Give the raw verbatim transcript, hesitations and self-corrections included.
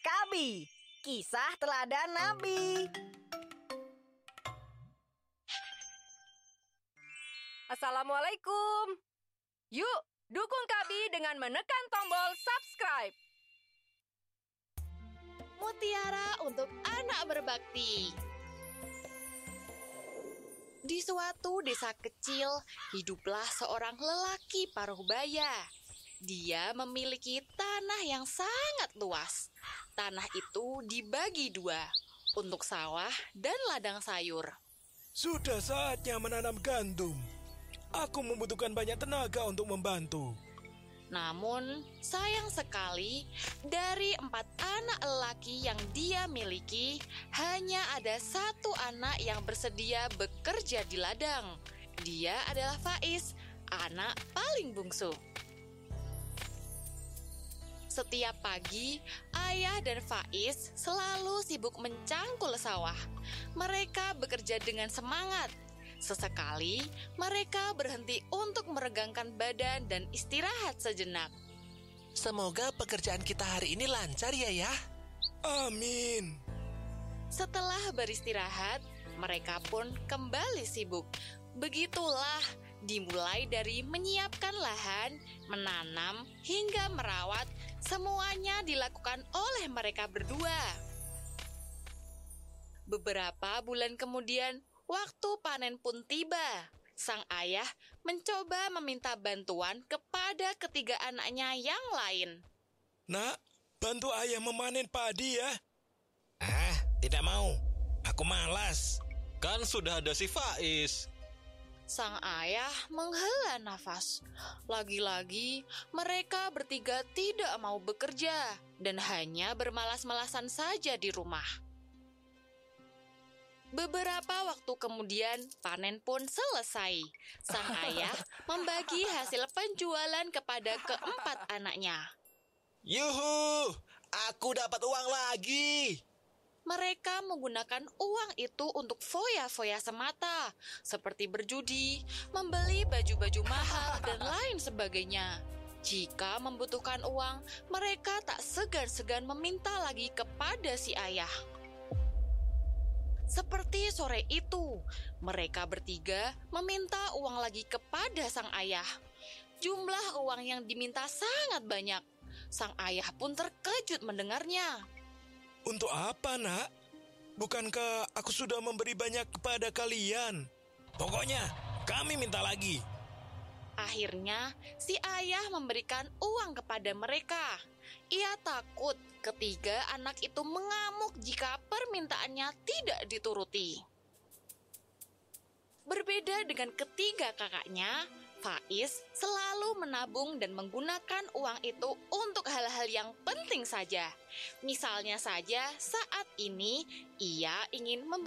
Kabi, kisah teladan Nabi. Assalamualaikum. Yuk, dukung Kabi dengan menekan tombol subscribe. Mutiara untuk anak berbakti. Di suatu desa kecil, hiduplah seorang lelaki paruh baya. Dia memiliki tanah yang sangat luas. Tanah itu dibagi dua, untuk sawah dan ladang sayur. Sudah saatnya menanam gandum. Aku membutuhkan banyak tenaga untuk membantu. Namun, sayang sekali, dari empat anak lelaki yang dia miliki, hanya ada satu anak yang bersedia bekerja di ladang. Dia adalah Faiz, anak paling bungsu. Setiap pagi, ayah dan Faiz selalu sibuk mencangkul sawah. Mereka bekerja dengan semangat. Sesekali, mereka berhenti untuk meregangkan badan dan istirahat sejenak. Semoga pekerjaan kita hari ini lancar ya, ya. Amin. Setelah beristirahat, mereka pun kembali sibuk. Begitulah, dimulai dari menyiapkan lahan, menanam, hingga merawat, semuanya dilakukan oleh mereka berdua. Beberapa bulan kemudian, waktu panen pun tiba. Sang ayah mencoba meminta bantuan kepada ketiga anaknya yang lain. Nak, bantu ayah memanen padi ya. Ah, tidak mau. Aku malas. Kan sudah ada si Faiz. Sang ayah menghela nafas. Lagi-lagi, mereka bertiga tidak mau bekerja dan hanya bermalas-malasan saja di rumah. Beberapa waktu kemudian, panen pun selesai. Sang ayah membagi hasil penjualan kepada keempat anaknya. Yuhu, aku dapat uang lagi. Mereka menggunakan uang itu untuk foya-foya semata, seperti berjudi, membeli baju-baju mahal, dan lain sebagainya. Jika membutuhkan uang, mereka tak segan-segan meminta lagi kepada si ayah. Seperti sore itu, mereka bertiga meminta uang lagi kepada sang ayah. Jumlah uang yang diminta sangat banyak. Sang ayah pun terkejut mendengarnya. Untuk apa, nak? Bukankah aku sudah memberi banyak kepada kalian? Pokoknya, kami minta lagi. Akhirnya, si ayah memberikan uang kepada mereka. Ia takut ketiga anak itu mengamuk jika permintaannya tidak dituruti. Berbeda dengan ketiga kakaknya, Faiz selalu menabung dan menggunakan uang itu untuk hal-hal yang penting saja. Misalnya saja saat ini ia ingin membeli